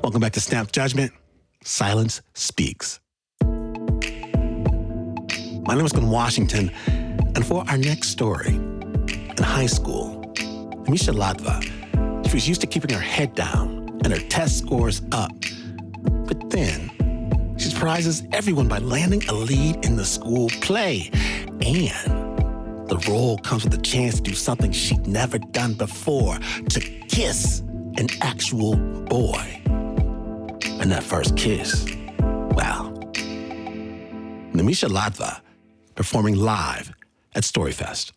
Welcome back to Snap Judgment. Silence Speaks. My name is Glenn Washington, and for our next story, in high school, Nimisha Latva, she was used to keeping her head down and her test scores up. But then, she surprises everyone by landing a lead in the school play. And the role comes with a chance to do something she'd never done before, to kiss an actual boy. And that first kiss, wow. Nimisha Latva, performing live at Storyfest.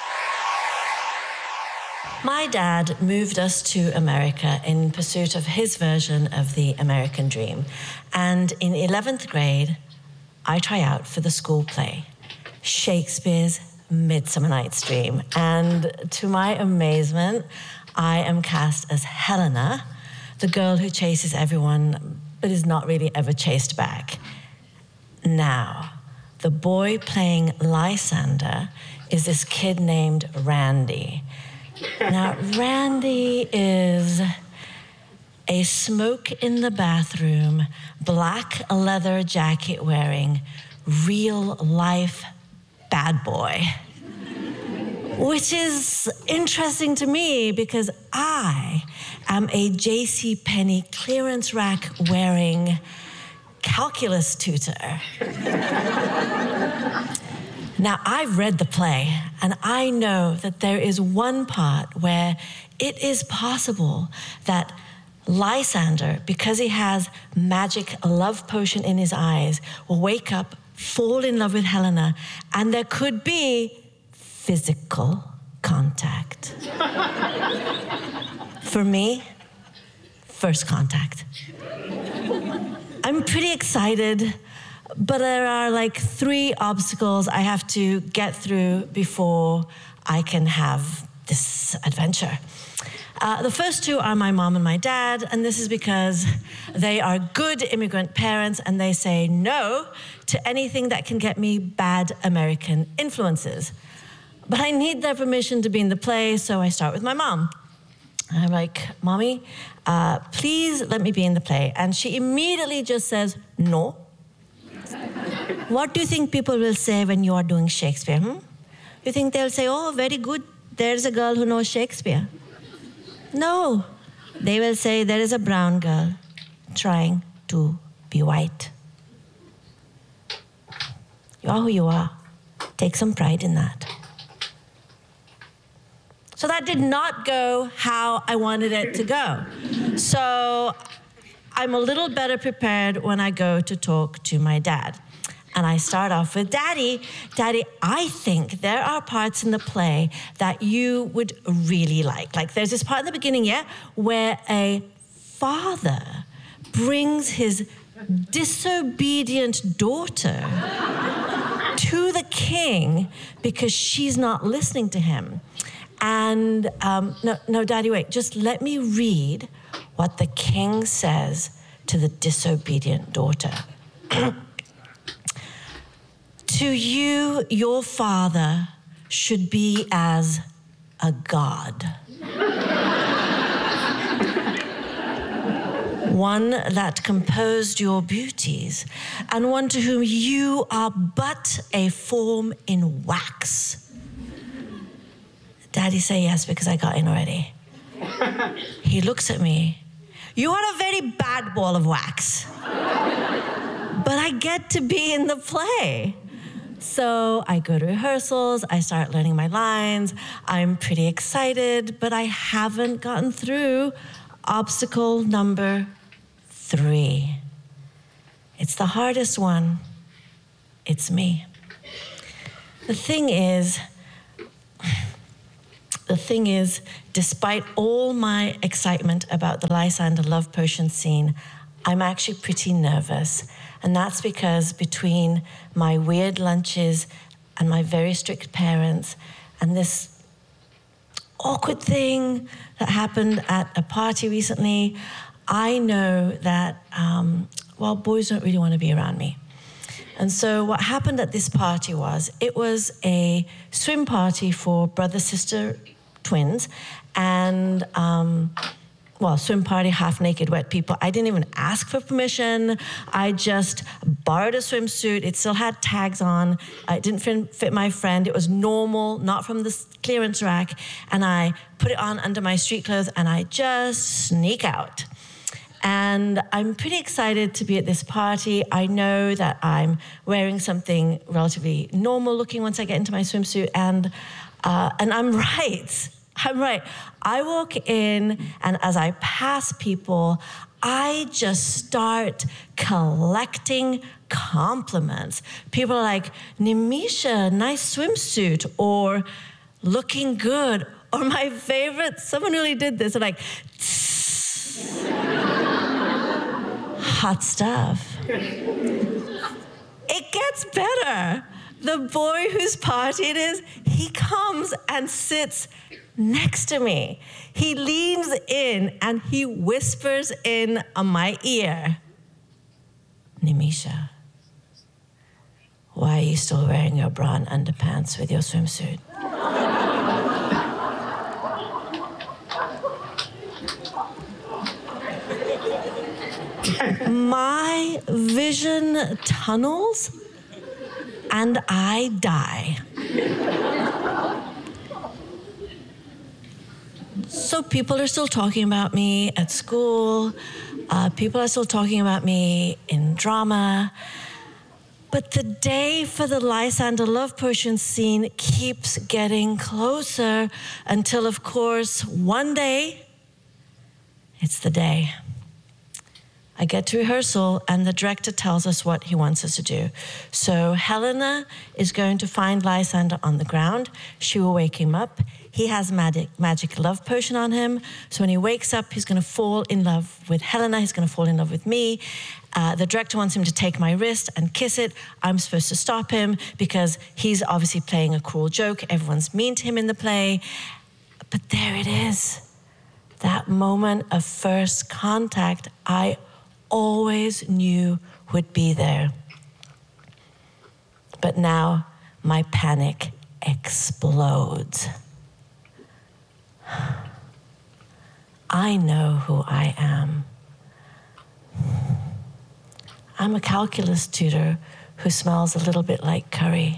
My dad moved us to America in pursuit of his version of the American dream. And in 11th grade, I try out for the school play, Shakespeare's Midsummer Night's Dream. And to my amazement, I am cast as Helena, the girl who chases everyone but is not really ever chased back. Now, the boy playing Lysander is this kid named Randy. Now, Randy is a smoke in the bathroom, black leather jacket wearing, real life bad boy. Which is interesting to me because I am a JCPenney clearance rack wearing calculus tutor. Now, I've read the play, and I know that there is one part where it is possible that Lysander, because he has magic love potion in his eyes, will wake up, fall in love with Helena, and there could be physical contact. For me, first contact. I'm pretty excited, but there are like 3 obstacles I have to get through before I can have this adventure. The first 2 are my mom and my dad, and this is because they are good immigrant parents and they say no to anything that can get me bad American influences. But I need their permission to be in the play, so I start with my mom. I'm like, Mommy, please let me be in the play. And she immediately just says, no. What do you think people will say when you are doing Shakespeare? You think they'll say, oh, very good, there's a girl who knows Shakespeare. No, they will say there is a brown girl trying to be white. You are who you are. Take some pride in that. So that did not go how I wanted it to go. So I'm a little better prepared when I go to talk to my dad. And I start off with, Daddy, I think there are parts in the play that you would really like. Like there's this part in the beginning, where a father brings his disobedient daughter to the king because she's not listening to him. And no, Daddy, wait, just let me read what the king says to the disobedient daughter. To you, your father should be as a god. One that composed your beauties, and one to whom you are but a form in wax. Daddy say yes because I got in already. He looks at me. You are a very bad ball of wax. But I get to be in the play. So I go to rehearsals, I start learning my lines, I'm pretty excited, but I haven't gotten through obstacle number 3. It's the hardest one. It's me. The thing is, despite all my excitement about the Lysander love potion scene, I'm actually pretty nervous. And that's because between my weird lunches and my very strict parents and this awkward thing that happened at a party recently, I know that, boys don't really want to be around me. And so what happened at this party was, it was a swim party for brother-sister twins. And swim party, half-naked, wet people. I didn't even ask for permission. I just borrowed a swimsuit. It still had tags on. It didn't fit my friend. It was normal, not from the clearance rack. And I put it on under my street clothes, and I just sneak out. And I'm pretty excited to be at this party. I know that I'm wearing something relatively normal looking once I get into my swimsuit, and I'm right. I'm right. I walk in, and as I pass people, I just start collecting compliments. People are like, Nimisha, nice swimsuit, or looking good, or my favorite, someone really did this, like, hot stuff. It gets better. The boy whose party it is, he comes and sits next to me. He leans in and he whispers in my ear, Nimisha, why are you still wearing your bra and underpants with your swimsuit? My vision tunnels and I die. So people are still talking about me at school. People are still talking about me in drama. But the day for the Lysander love potion scene keeps getting closer until, of course, one day, it's the day. I get to rehearsal, and the director tells us what he wants us to do. So Helena is going to find Lysander on the ground. She will wake him up. He has magic love potion on him. So when he wakes up, he's going to fall in love with Helena. He's going to fall in love with me. The director wants him to take my wrist and kiss it. I'm supposed to stop him because he's obviously playing a cruel joke. Everyone's mean to him in the play. But there it is. That moment of first contact, I always knew would be there. But now my panic explodes. I know who I am. I'm a calculus tutor who smells a little bit like curry.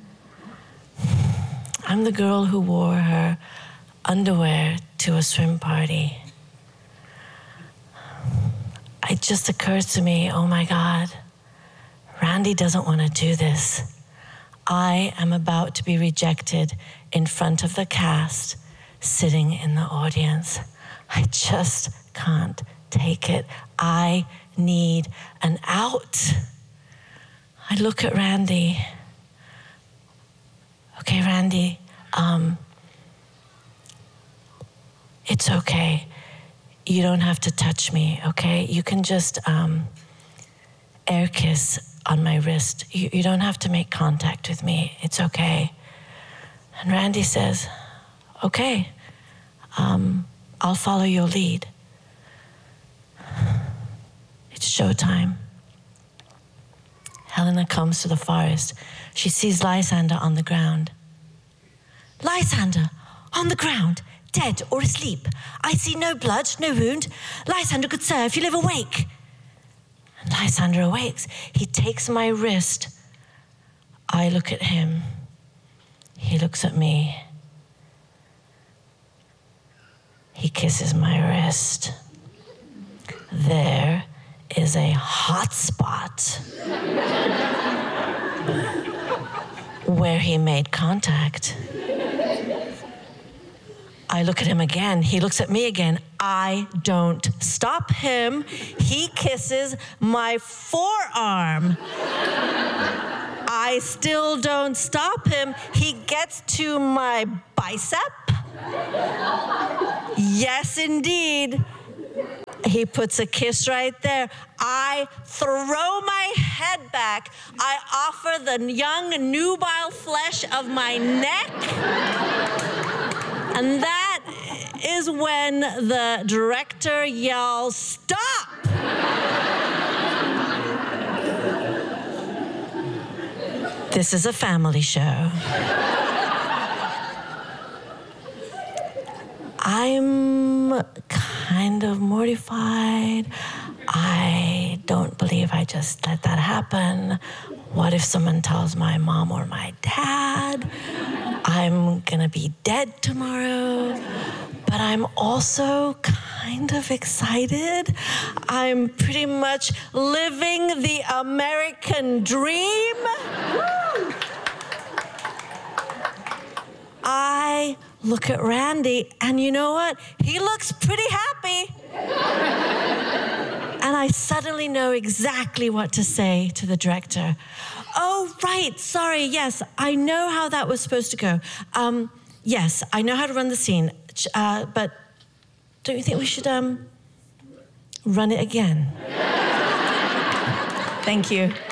I'm the girl who wore her underwear to a swim party. It just occurs to me, oh my God, Randy doesn't want to do this. I am about to be rejected in front of the cast, sitting in the audience. I just can't take it. I need an out. I look at Randy. Okay, Randy, it's okay. You don't have to touch me, okay? You can just air kiss on my wrist. You don't have to make contact with me. It's okay. And Randy says, okay, I'll follow your lead. It's showtime. Helena comes to the forest. She sees Lysander on the ground. Lysander, on the ground, dead or asleep. I see no blood, no wound. Lysander, good sir, if you live, awake. And Lysander awakes. He takes my wrist. I look at him. He looks at me. He kisses my wrist. There is a hot spot where he made contact. I look at him again. He looks at me again. I don't stop him. He kisses my forearm. I still don't stop him. He gets to my bicep. Yes, indeed. He puts a kiss right there. I throw my head back. I offer the young nubile flesh of my neck. And that is when the director yells, "Stop!" This is a family show. I'm kind of mortified. I don't believe I just let that happen. What if someone tells my mom or my dad? I'm gonna be dead tomorrow. But I'm also kind of excited. I'm pretty much living the American dream. I look at Randy, and you know what? He looks pretty happy. And I suddenly know exactly what to say to the director. Oh, right, sorry, yes, I know how that was supposed to go. Yes, I know how to run the scene, but don't you think we should run it again? Thank you.